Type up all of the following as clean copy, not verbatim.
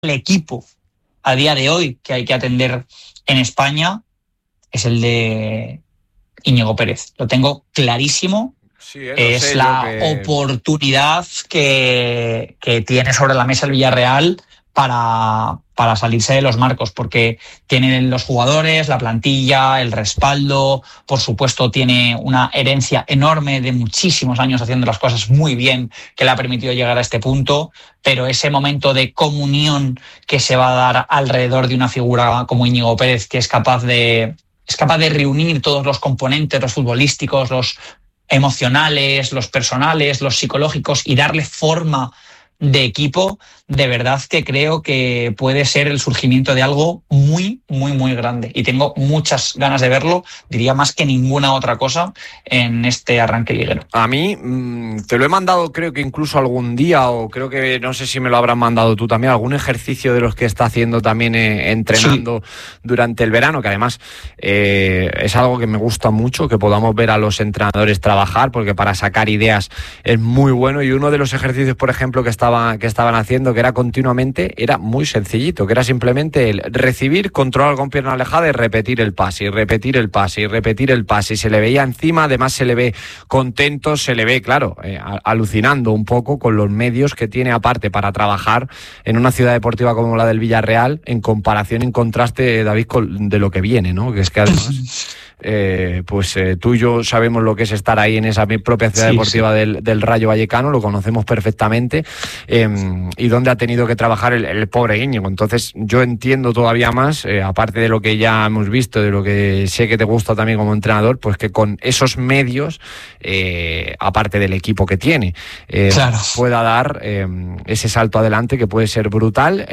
el equipo a día de hoy que hay que atender en España es el de Íñigo Pérez. Lo tengo clarísimo. Sí, es la oportunidad que tiene sobre la mesa el Villarreal para salirse de los marcos, porque tienen los jugadores, la plantilla, el respaldo, por supuesto tiene una herencia enorme de muchísimos años haciendo las cosas muy bien que le ha permitido llegar a este punto, pero ese momento de comunión que se va a dar alrededor de una figura como Íñigo Pérez, que es capaz de reunir todos los componentes, los futbolísticos, los emocionales, los personales, los psicológicos, y darle forma de equipo, de verdad que creo que puede ser el surgimiento de algo muy, muy, muy grande. Y tengo muchas ganas de verlo, diría más que ninguna otra cosa, en este arranque liguero. A mí te lo he mandado, creo que incluso algún día, o creo que no sé si me lo habrán mandado tú también, algún ejercicio de los que está haciendo también entrenando durante el verano, que además es algo que me gusta mucho, que podamos ver a los entrenadores trabajar, porque para sacar ideas es muy bueno. Y uno de los ejercicios, por ejemplo, que estaban haciendo, que era continuamente, era muy sencillito, que era simplemente el recibir, controlar con pierna alejada y repetir el pase, y repetir el pase, y repetir el pase. Y se le veía encima, además se le ve contento, se le ve, claro, alucinando un poco con los medios que tiene aparte para trabajar en una ciudad deportiva como la del Villarreal, en comparación, en contraste, David, de lo que viene, ¿no? Que es que además... tú y yo sabemos lo que es estar ahí en esa propia ciudad deportiva del Rayo Vallecano, lo conocemos perfectamente, y donde ha tenido que trabajar el pobre Íñigo. Entonces yo entiendo todavía más, aparte de lo que ya hemos visto, de lo que sé que te gusta también como entrenador, pues que con esos medios, aparte del equipo que tiene, pueda dar ese salto adelante que puede ser brutal.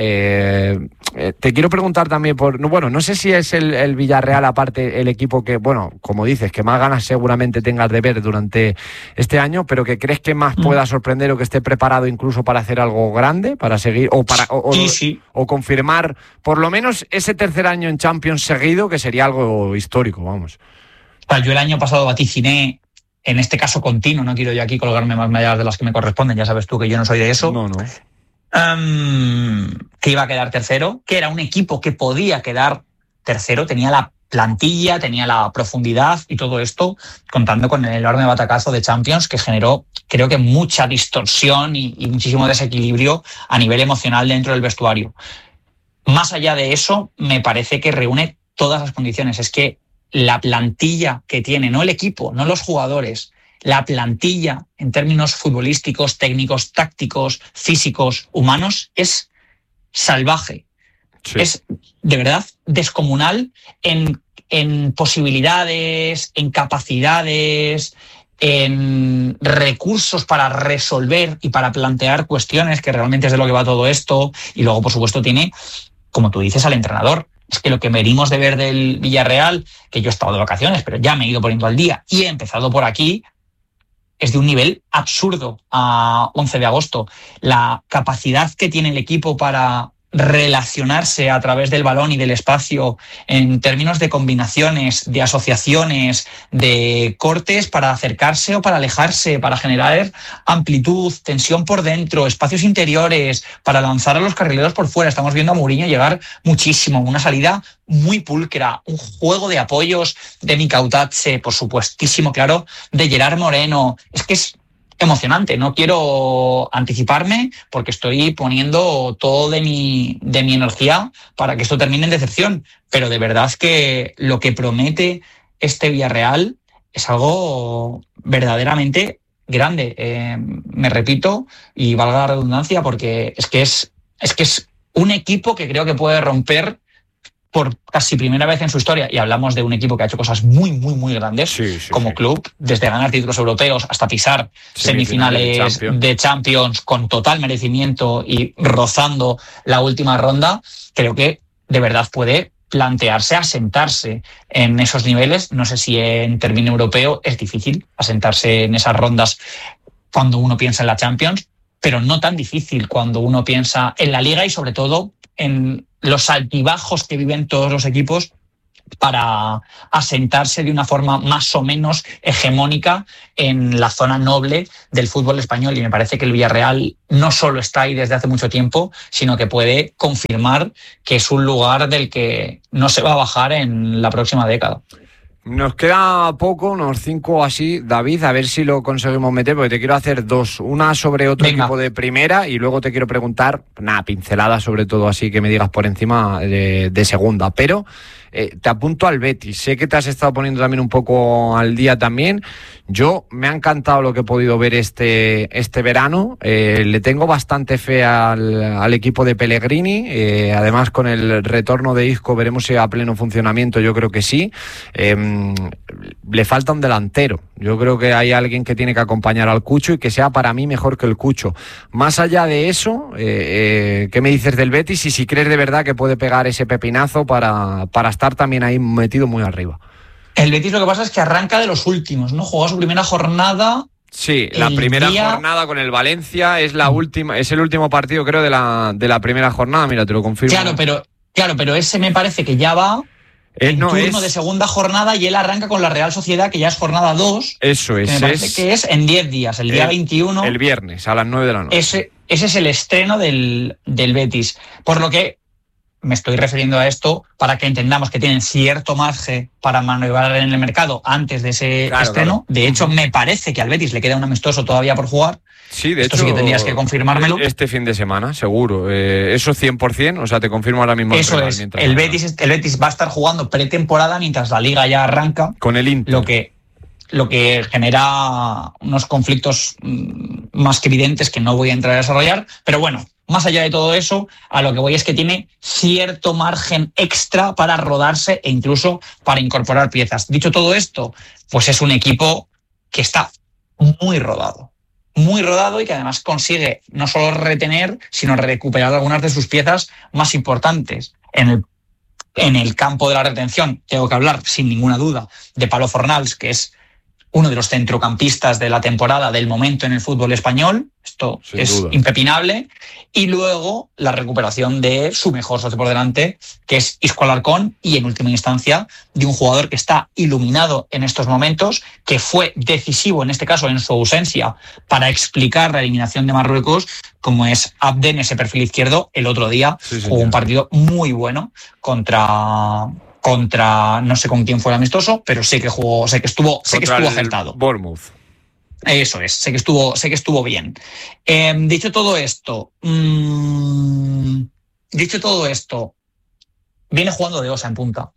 Te quiero preguntar también no sé si es el Villarreal, aparte, el equipo que, bueno, como dices, que más ganas seguramente tengas de ver durante este año, pero que crees que más pueda sorprender, o que esté preparado incluso para hacer algo grande, para seguir, o confirmar por lo menos ese tercer año en Champions seguido, que sería algo histórico, vamos. Yo el año pasado vaticiné, en este caso continuo, no quiero yo aquí colgarme más medallas de las que me corresponden, ya sabes tú que yo no soy de eso. No. Que iba a quedar tercero, que era un equipo que podía quedar tercero, tenía la plantilla, tenía la profundidad y todo esto, contando con el enorme batacazo de Champions que generó, creo que, mucha distorsión y muchísimo desequilibrio a nivel emocional dentro del vestuario. Más allá de eso, me parece que reúne todas las condiciones. Es que la plantilla que tiene, no el equipo, no los jugadores, la plantilla en términos futbolísticos, técnicos, tácticos, físicos, humanos, es salvaje. Sí. Es de verdad descomunal en posibilidades, en capacidades, en recursos para resolver y para plantear cuestiones, que realmente es de lo que va todo esto. Y luego, por supuesto, tiene, como tú dices, al entrenador. Es que lo que venimos de ver del Villarreal, que yo he estado de vacaciones, pero ya me he ido poniendo al día y he empezado por aquí, es de un nivel absurdo a 11 de agosto. La capacidad que tiene el equipo para relacionarse a través del balón y del espacio en términos de combinaciones, de asociaciones, de cortes para acercarse o para alejarse, para generar amplitud, tensión por dentro, espacios interiores, para lanzar a los carrileros por fuera. Estamos viendo a Mourinho llegar muchísimo, una salida muy pulcra, un juego de apoyos de Mikautatse, por supuestísimo, claro, de Gerard Moreno. Es que es emocionante. No quiero anticiparme porque estoy poniendo todo de mi energía para que esto termine en decepción, pero de verdad que lo que promete este Villarreal es algo verdaderamente grande. Me repito y valga la redundancia, porque es que es un equipo que creo que puede romper por casi primera vez en su historia, y hablamos de un equipo que ha hecho cosas muy, muy, muy grandes como club, desde ganar títulos europeos hasta pisar semifinales de Champions con total merecimiento y rozando la última ronda. Creo que de verdad puede plantearse asentarse en esos niveles. No sé si en término europeo es difícil asentarse en esas rondas cuando uno piensa en la Champions, pero no tan difícil cuando uno piensa en la Liga y sobre todo en los altibajos que viven todos los equipos para asentarse de una forma más o menos hegemónica en la zona noble del fútbol español. Y me parece que el Villarreal no solo está ahí desde hace mucho tiempo, sino que puede confirmar que es un lugar del que no se va a bajar en la próxima década. Nos queda poco, unos 5 o así, David, a ver si lo conseguimos meter, porque te quiero hacer 2. Una sobre otro equipo de primera y luego te quiero preguntar, pincelada sobre todo así que me digas por encima de segunda. Pero te apunto al Betis. Sé que te has estado poniendo también un poco al día también. Yo me ha encantado lo que he podido ver este verano. Le tengo bastante fe al equipo de Pellegrini. Además, con el retorno de Isco veremos si a pleno funcionamiento. Yo creo que sí. Le falta un delantero. Yo creo que hay alguien que tiene que acompañar al Cucho y que sea para mí mejor que el Cucho. Más allá de eso, ¿qué me dices del Betis? Y si crees de verdad que puede pegar ese pepinazo para estar también ahí metido muy arriba. El Betis lo que pasa es que arranca de los últimos, ¿no? Jugó su primera jornada. Sí, la primera jornada con el Valencia es la última, es el último partido, creo, de la primera jornada. Mira, te lo confirmo. Claro, pero ese me parece que ya va en turno de segunda jornada y él arranca con la Real Sociedad, que ya es jornada 2. Eso es. Me parece que es en 10 días, el día 21. El viernes, a las 9 de la noche. Ese es el estreno del Betis. Por lo que me estoy refiriendo a esto para que entendamos que tienen cierto margen para maniobrar en el mercado antes de ese estreno. Claro. De hecho, me parece que al Betis le queda un amistoso todavía por jugar. Sí, de Esto hecho, sí que tendrías que confirmármelo. Este fin de semana, seguro. Eso 100%, o sea, te confirmo ahora mismo. Eso es. El Betis va a estar jugando pretemporada mientras la Liga ya arranca. Con el Inter. Lo que genera unos conflictos más que evidentes que no voy a entrar a desarrollar. Pero bueno, más allá de todo eso, a lo que voy es que tiene cierto margen extra para rodarse e incluso para incorporar piezas. Dicho todo esto, pues es un equipo que está muy rodado y que además consigue no solo retener, sino recuperar algunas de sus piezas más importantes. En el campo de la retención tengo que hablar sin ninguna duda de Pablo Fornals, que es uno de los centrocampistas de la temporada, del momento en el fútbol español. Esto es impepinable. Y luego la recuperación de su mejor socio por delante, que es Isco Alarcón, y en última instancia de un jugador que está iluminado en estos momentos, que fue decisivo en este caso en su ausencia para explicar la eliminación de Marruecos, como es Abden, ese perfil izquierdo. El otro día jugó un partido muy bueno contra no sé con quién fue el amistoso, pero sé que estuvo acertado. Bournemouth. Eso es, sé que estuvo bien. Dicho todo esto, viene jugando de Osa en punta.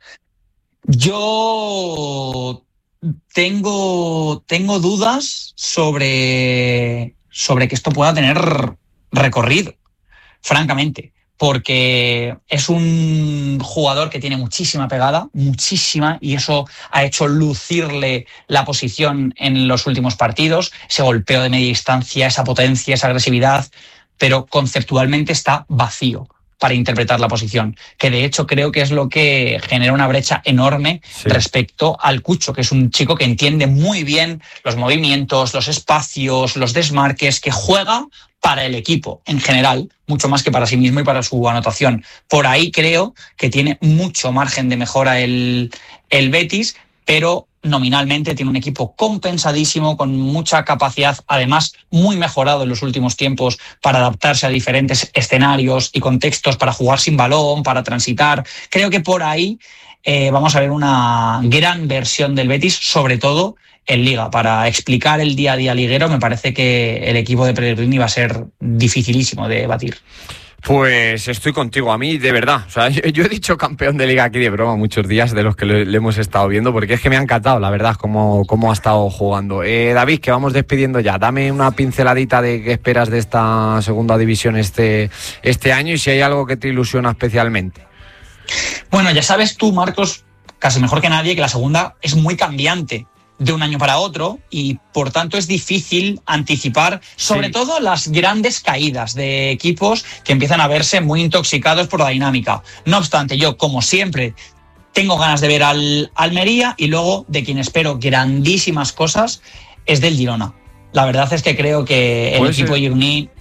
Yo tengo dudas sobre que esto pueda tener recorrido, francamente, porque es un jugador que tiene muchísima pegada, muchísima, y eso ha hecho lucirle la posición en los últimos partidos, ese golpeo de media distancia, esa potencia, esa agresividad, pero conceptualmente está vacío para interpretar la posición, que de hecho creo que es lo que genera una brecha enorme respecto al Cucho, que es un chico que entiende muy bien los movimientos, los espacios, los desmarques, que juega para el equipo en general, mucho más que para sí mismo y para su anotación. Por ahí creo que tiene mucho margen de mejora el Betis, pero nominalmente tiene un equipo compensadísimo, con mucha capacidad, además muy mejorado en los últimos tiempos para adaptarse a diferentes escenarios y contextos, para jugar sin balón, para transitar. Creo que por ahí vamos a ver una gran versión del Betis, sobre todo en Liga. Para explicar el día a día liguero, me parece que el equipo de Pellegrini va a ser dificilísimo de batir. Pues estoy contigo, a mí de verdad, o sea, yo he dicho campeón de Liga aquí de broma muchos días de los que le hemos estado viendo, porque es que me ha encantado, la verdad, cómo ha estado jugando. David, que vamos despidiendo ya, dame una pinceladita de qué esperas de esta segunda división este año y si hay algo que te ilusiona especialmente. Bueno, ya sabes tú, Marcos, casi mejor que nadie, que la segunda es muy cambiante de un año para otro y por tanto es difícil anticipar sobre todo las grandes caídas de equipos que empiezan a verse muy intoxicados por la dinámica. No obstante, yo como siempre tengo ganas de ver al Almería, y luego de quien espero grandísimas cosas es del Girona. La verdad es que creo que el equipo Gironí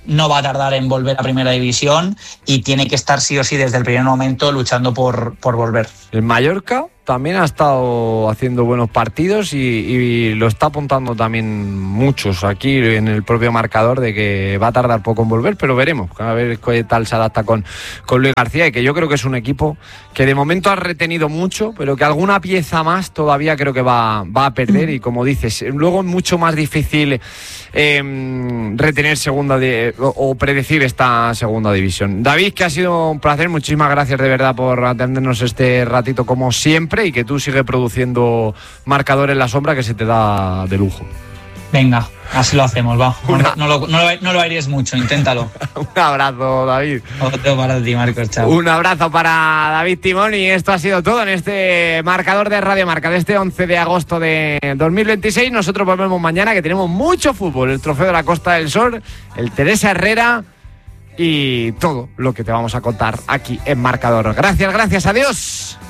no va a tardar en volver a Primera División y tiene que estar sí o sí desde el primer momento luchando por volver. El Mallorca también ha estado haciendo buenos partidos y lo está apuntando también muchos aquí en el propio marcador de que va a tardar poco en volver, pero veremos a ver qué tal se adapta con Luis García, y que yo creo que es un equipo que de momento ha retenido mucho, pero que alguna pieza más todavía creo que va a perder, y como dices, luego es mucho más difícil retener o predecir esta segunda división. David, que ha sido un placer, muchísimas gracias de verdad por atendernos este ratito como siempre, y que tú sigues produciendo marcador en la sombra, que se te da de lujo. Venga, así lo hacemos, va. No lo aires mucho, inténtalo. Un abrazo, David. Otro para ti, Marcos, chao. Un abrazo para David Timón, y esto ha sido todo en este marcador de Radio Marca de este 11 de agosto de 2026. Nosotros volvemos mañana, que tenemos mucho fútbol, el Trofeo de la Costa del Sol, el Teresa Herrera y todo lo que te vamos a contar aquí en Marcador. Gracias, adiós.